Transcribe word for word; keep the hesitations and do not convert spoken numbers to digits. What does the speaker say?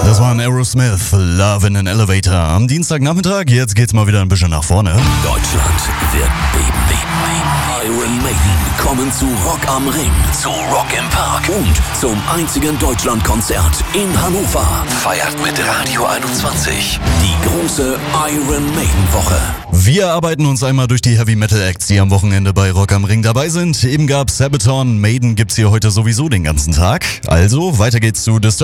Das war ein Aerosmith, Love in an Elevator. Am Dienstagnachmittag, jetzt geht's mal wieder ein bisschen nach vorne. Deutschland wird beben, beben, beben. Iron Maiden kommen zu Rock am Ring, zu Rock im Park und zum einzigen Deutschlandkonzert in Hannover. Feiert mit Radio einundzwanzig die große Iron Maiden Woche. Wir arbeiten uns einmal durch die Heavy Metal Acts, die am Wochenende bei Rock am Ring dabei sind. Eben gab's Sabaton, Maiden gibt's hier heute sowieso den ganzen Tag. Also, weiter geht's zu Disturbed.